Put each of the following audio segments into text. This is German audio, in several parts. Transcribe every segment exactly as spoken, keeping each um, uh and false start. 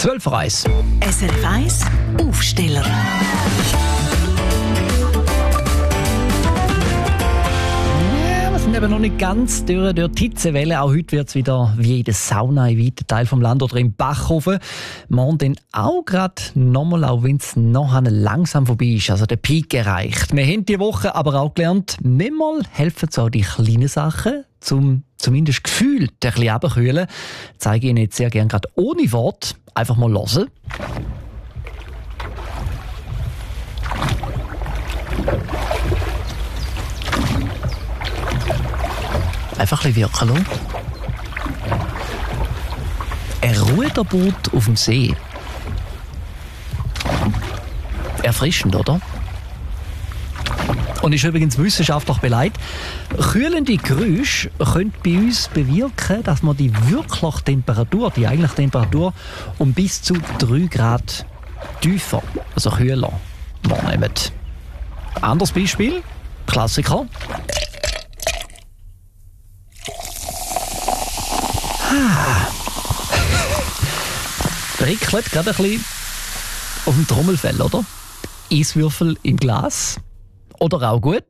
zwölf Uhr eins. S R F eins Aufsteller. Wir sind eben noch nicht ganz durch, durch die Hitzewelle. Auch heute wird es wieder wie in der Sauna in weiten Teil vom Land oder im Bachhofen. Morgen dann auch gerade nochmal, auch wenn es noch langsam vorbei ist, also der Peak erreicht. Wir haben diese Woche aber auch gelernt, manchmal helfen so auch die kleinen Sachen, zum zumindest gefühlt ein bisschen runterkühlen. Ich zeige Ihnen jetzt sehr gerne gerade ohne Wort. Einfach mal hören. Einfach ein bisschen wirken lassen. Ein Ruderboot auf dem See. Erfrischend, oder? Und ist übrigens wissenschaftlich beleidigt. Kühlende Geräusche können bei uns bewirken, dass man die wirkliche Temperatur, die eigentliche Temperatur, um bis zu drei Grad tiefer, also kühler, wahrnehmen. Anderes Beispiel, Klassiker. Ah. Prickelt gerade ein bisschen auf dem Trommelfell, oder? Eiswürfel im Glas. Oder auch gut.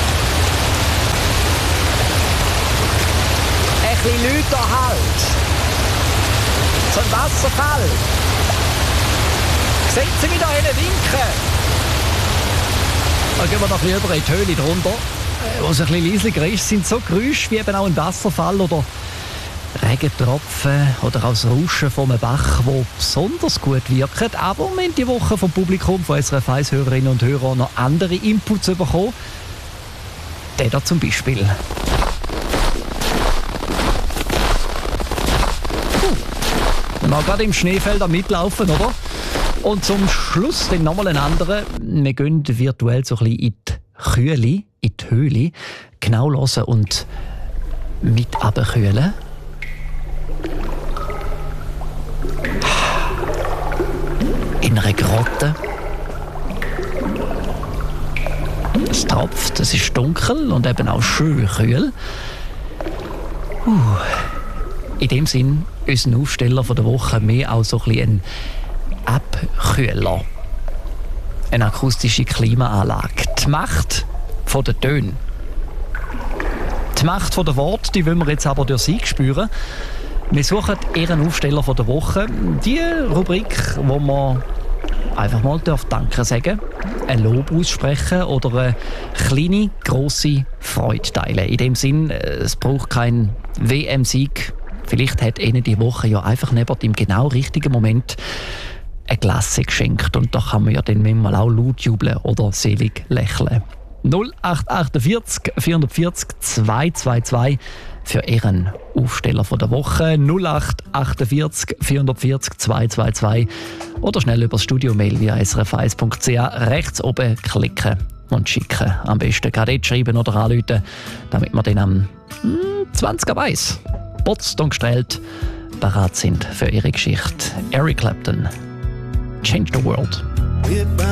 Ein bisschen lauter halt. So ein Wasserfall. Sehen Sie mich da hinten winken? Dann gehen wir noch ein bisschen über in die Höhle drunter. Wo es ein bisschen leislicher ist, sind so Geräusche wie eben auch ein Wasserfall oder Regentropfen oder auch das Rauschen von einem Bach, die besonders gut wirken. Aber wir haben die Woche vom Publikum, von S R F eins Hörerinnen und Hörern noch andere Inputs bekommen. Der da zum Beispiel. Uh, mal gerade im Schneefelder mitlaufen, oder? Und zum Schluss dann nochmal einen anderen. Wir gehen virtuell so ein bisschen in die Kühle, in die Höhle, genau hören und mit runterkühlen. In einer Grotte. Es tropft, es ist dunkel und eben auch schön kühl. Uh. In dem Sinn, unser Aufsteller von der Woche mehr auch so ein bisschen ein Abkühler. Eine akustische Klimaanlage. Die Macht von den Tönen. Die Macht von der Worte, die wollen wir jetzt aber durch Sie spüren. Wir suchen Ihren Aufsteller von der Woche. Die Rubrik, wo man einfach mal Danke sagen, ein Lob aussprechen oder eine kleine, grosse Freude teilen. In dem Sinn, es braucht keinen W M-Sieg. Vielleicht hat Ihnen die Woche ja einfach neben im genau richtigen Moment eine Glasse geschenkt. Und da kann man ja dann manchmal auch laut jubeln oder selig lächeln. null acht achtundvierzig vierundvierzig zweihundertzweiundzwanzig für Ihren Aufsteller von der Woche. null acht achtundvierzig vierundvierzig zweihundertzweiundzwanzig oder schnell über das Studio-Mail via s r f eins punkt c h rechts oben klicken und schicken. Am besten gerade jetzt schreiben oder anrufen, damit wir dann am zwanzig Uhr eins putzt und gestellt bereit sind für Ihre Geschichte. Eric Clapton, Change the World.